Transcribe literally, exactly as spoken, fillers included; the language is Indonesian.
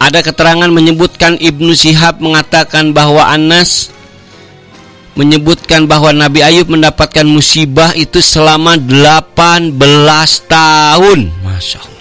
Ada keterangan menyebutkan Ibnu Syihab mengatakan bahwa Anas menyebutkan bahwa Nabi Ayub mendapatkan musibah itu selama delapan belas tahun. Masya Allah.